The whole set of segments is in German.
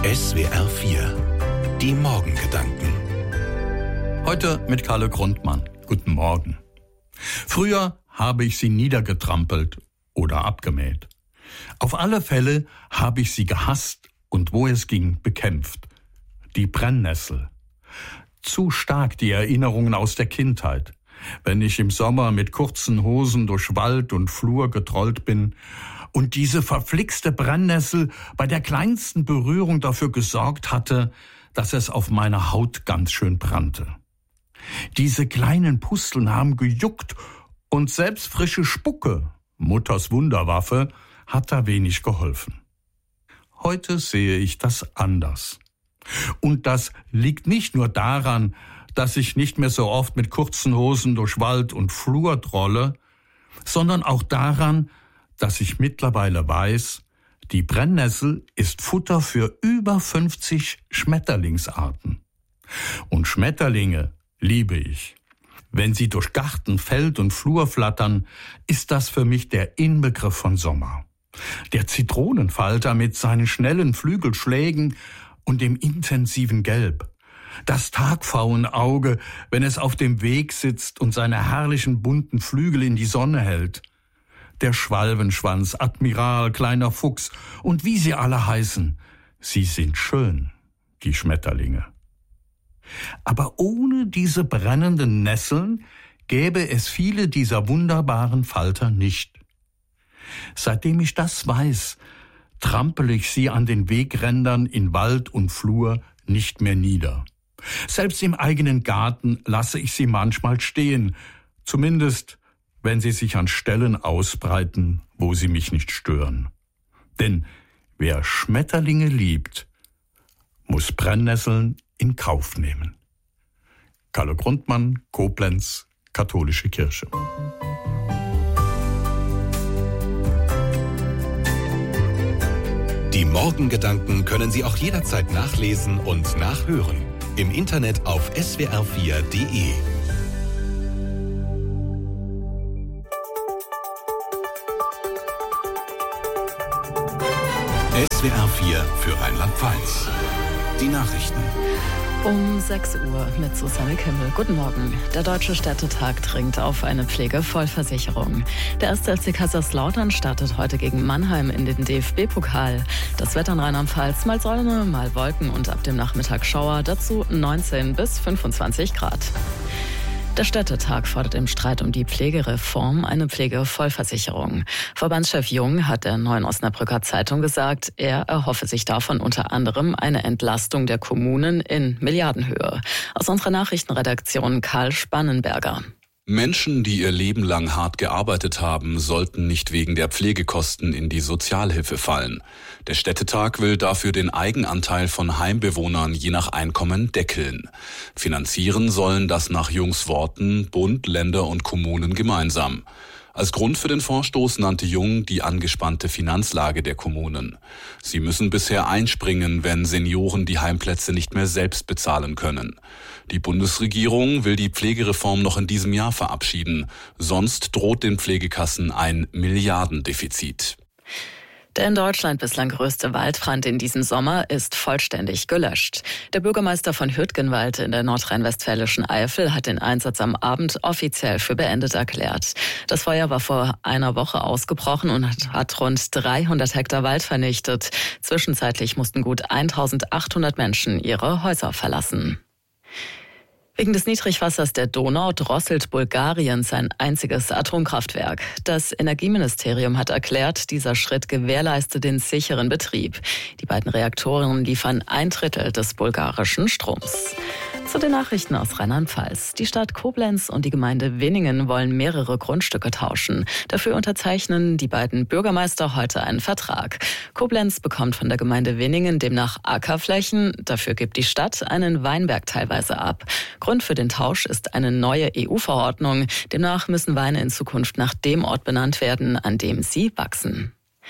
SWR 4, die Morgengedanken. Heute mit Kalle Grundmann. Guten Morgen. Früher habe ich sie niedergetrampelt oder abgemäht. Auf alle Fälle habe ich sie gehasst und wo es ging, bekämpft. Die Brennnessel. Zu stark die Erinnerungen aus der Kindheit. Wenn ich im Sommer mit kurzen Hosen durch Wald und Flur getrollt bin und diese verflixte Brennnessel bei der kleinsten Berührung dafür gesorgt hatte, dass es auf meiner Haut ganz schön brannte. Diese kleinen Pusteln haben gejuckt und selbst frische Spucke, Mutters Wunderwaffe, hat da wenig geholfen. Heute sehe ich das anders. Und das liegt nicht nur daran, dass ich nicht mehr so oft mit kurzen Hosen durch Wald und Flur trolle, sondern auch daran, dass ich mittlerweile weiß, die Brennnessel ist Futter für über 50 Schmetterlingsarten. Und Schmetterlinge liebe ich. Wenn sie durch Garten, Feld und Flur flattern, ist das für mich der Inbegriff von Sommer. Der Zitronenfalter mit seinen schnellen Flügelschlägen und dem intensiven Gelb. Das Tagpfauenauge, wenn es auf dem Weg sitzt und seine herrlichen bunten Flügel in die Sonne hält. Der Schwalbenschwanz, Admiral, kleiner Fuchs und wie sie alle heißen. Sie sind schön, die Schmetterlinge. Aber ohne diese brennenden Nesseln gäbe es viele dieser wunderbaren Falter nicht. Seitdem ich das weiß, trampel ich sie an den Wegrändern in Wald und Flur nicht mehr nieder. Selbst im eigenen Garten lasse ich sie manchmal stehen, zumindest wenn sie sich an Stellen ausbreiten, wo sie mich nicht stören. Denn wer Schmetterlinge liebt, muss Brennnesseln in Kauf nehmen. Kalle Grundmann, Koblenz, Katholische Kirche. Die Morgengedanken können Sie auch jederzeit nachlesen und nachhören. Im Internet auf swr4.de. SWR 4 für Rheinland-Pfalz. Die Nachrichten. Um 6 Uhr mit Susanne Kimmel. Guten Morgen. Der Deutsche Städtetag dringt auf eine Pflegevollversicherung. Der 1. FC Kaiserslautern startet heute gegen Mannheim in den DFB-Pokal. Das Wetter in Rheinland-Pfalz, mal Sonne, mal Wolken und ab dem Nachmittag Schauer. Dazu 19 bis 25 Grad. Der Städtetag fordert im Streit um die Pflegereform eine Pflegevollversicherung. Verbandschef Jung hat der Neuen Osnabrücker Zeitung gesagt, er erhoffe sich davon unter anderem eine Entlastung der Kommunen in Milliardenhöhe. Aus unserer Nachrichtenredaktion Karl Spannenberger. Menschen, die ihr Leben lang hart gearbeitet haben, sollten nicht wegen der Pflegekosten in die Sozialhilfe fallen. Der Städtetag will dafür den Eigenanteil von Heimbewohnern je nach Einkommen deckeln. Finanzieren sollen das nach Jungs Worten Bund, Länder und Kommunen gemeinsam. Als Grund für den Vorstoß nannte Jung die angespannte Finanzlage der Kommunen. Sie müssen bisher einspringen, wenn Senioren die Heimplätze nicht mehr selbst bezahlen können. Die Bundesregierung will die Pflegereform noch in diesem Jahr verabschieden. Sonst droht den Pflegekassen ein Milliardendefizit. Der in Deutschland bislang größte Waldbrand in diesem Sommer ist vollständig gelöscht. Der Bürgermeister von Hürtgenwald in der nordrhein-westfälischen Eifel hat den Einsatz am Abend offiziell für beendet erklärt. Das Feuer war vor einer Woche ausgebrochen und hat rund 300 Hektar Wald vernichtet. Zwischenzeitlich mussten gut 1800 Menschen ihre Häuser verlassen. Wegen des Niedrigwassers der Donau drosselt Bulgarien sein einziges Atomkraftwerk. Das Energieministerium hat erklärt, dieser Schritt gewährleiste den sicheren Betrieb. Die beiden Reaktoren liefern 1/3 des bulgarischen Stroms. Zu den Nachrichten aus Rheinland-Pfalz. Die Stadt Koblenz und die Gemeinde Winningen wollen mehrere Grundstücke tauschen. Dafür unterzeichnen die beiden Bürgermeister heute einen Vertrag. Koblenz bekommt von der Gemeinde Winningen demnach Ackerflächen. Dafür gibt die Stadt einen Weinberg teilweise ab. Grund für den Tausch ist eine neue EU-Verordnung. Demnach müssen Weine in Zukunft nach dem Ort benannt werden, an dem sie wachsen.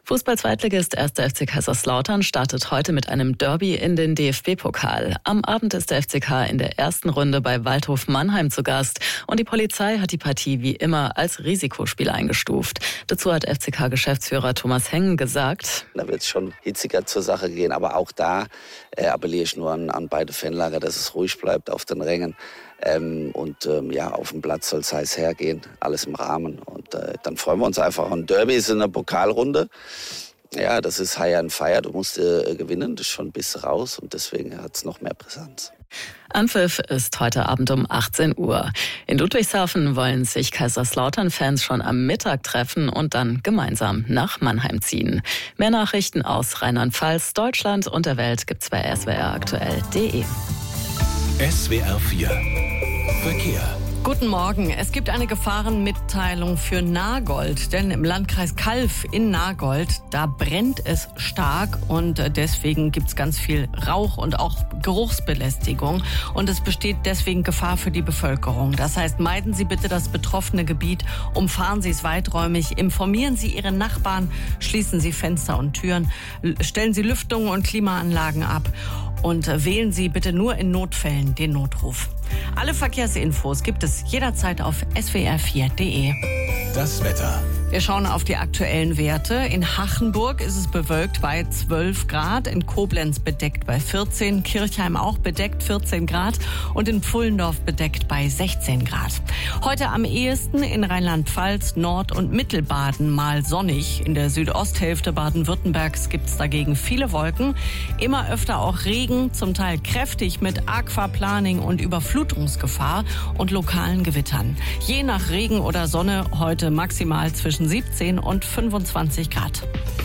Fußball-Zweitligist 1. FC Kaiserslautern startet heute mit einem Derby in den DFB-Pokal. Am Abend ist der FCK in der ersten Runde bei Waldhof Mannheim zu Gast und die Polizei hat die Partie wie immer als Risikospiel eingestuft. Dazu hat FCK-Geschäftsführer Thomas Hengen gesagt: Da wird es schon hitziger zur Sache gehen, aber auch da appelliere ich nur an beide Fanlager, dass es ruhig bleibt auf den Rängen. Auf dem Platz soll es heiß hergehen, alles im Rahmen. Und dann freuen wir uns einfach. Ein Derby ist in der Pokalrunde. Ja, das ist High and Fire. Du musst gewinnen, das ist schon ein bisschen raus und deswegen hat es noch mehr Brisanz. Anpfiff ist heute Abend um 18 Uhr. In Ludwigshafen wollen sich Kaiserslautern-Fans schon am Mittag treffen und dann gemeinsam nach Mannheim ziehen. Mehr Nachrichten aus Rheinland-Pfalz, Deutschland und der Welt gibt's bei swraktuell.de. SWR 4 Verkehr. Guten Morgen. Es gibt eine Gefahrenmitteilung für Nagold, denn im Landkreis Calw in Nagold, da brennt es stark und deswegen gibt's ganz viel Rauch und auch Geruchsbelästigung und es besteht deswegen Gefahr für die Bevölkerung. Das heißt, meiden Sie bitte das betroffene Gebiet, umfahren Sie es weiträumig, informieren Sie Ihre Nachbarn, schließen Sie Fenster und Türen, stellen Sie Lüftungen und Klimaanlagen ab und wählen Sie bitte nur in Notfällen den Notruf. Alle Verkehrsinfos gibt es jederzeit auf swr4.de. Das Wetter. Wir schauen auf die aktuellen Werte. In Hachenburg ist es bewölkt bei 12 Grad, in Koblenz bedeckt bei 14, Kirchheim auch bedeckt 14 Grad und in Pfullendorf bedeckt bei 16 Grad. Heute am ehesten in Rheinland-Pfalz, Nord- und Mittelbaden mal sonnig. In der Südosthälfte Baden-Württembergs gibt es dagegen viele Wolken. Immer öfter auch Regen, zum Teil kräftig mit Aquaplaning und Überflutungsgefahr und lokalen Gewittern. Je nach Regen oder Sonne heute maximal zwischen 17 und 25 Grad.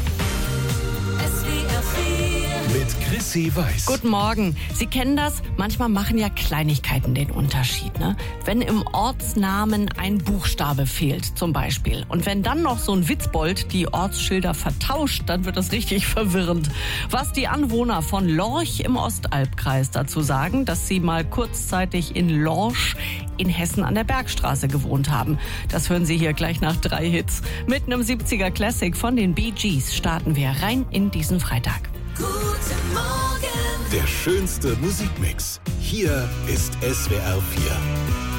Mit Chrissy Weiß. Guten Morgen. Sie kennen das? Manchmal machen ja Kleinigkeiten den Unterschied, ne? Wenn im Ortsnamen ein Buchstabe fehlt, zum Beispiel. Und wenn dann noch so ein Witzbold die Ortsschilder vertauscht, dann wird das richtig verwirrend. Was die Anwohner von Lorch im Ostalbkreis dazu sagen, dass sie mal kurzzeitig in Lorch in Hessen an der Bergstraße gewohnt haben. Das hören Sie hier gleich nach 3 Hits. Mit einem 70er Classic von den Bee Gees starten wir rein in diesen Freitag. Guten Morgen. Der schönste Musikmix. Hier ist SWR 4.